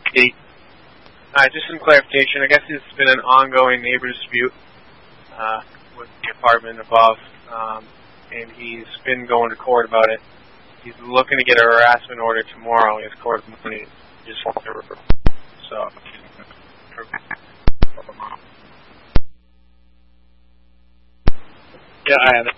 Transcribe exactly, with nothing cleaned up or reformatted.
Pete. Hi, just some clarification. I guess it's been an ongoing neighbor dispute uh, with the apartment above, um, and he's been going to court about it. He's looking to get a harassment order tomorrow. He has court money. Just so. Yeah, I have it.